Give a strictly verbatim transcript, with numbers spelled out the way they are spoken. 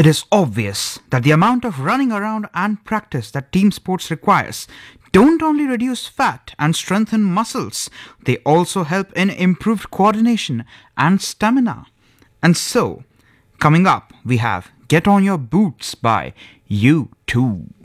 It is obvious that the amount of running around and practice that team sports requires don't only reduce fat and strengthen muscles, they also help in improved coordination and stamina. And so, coming up, we have Get On Your Boots by U two.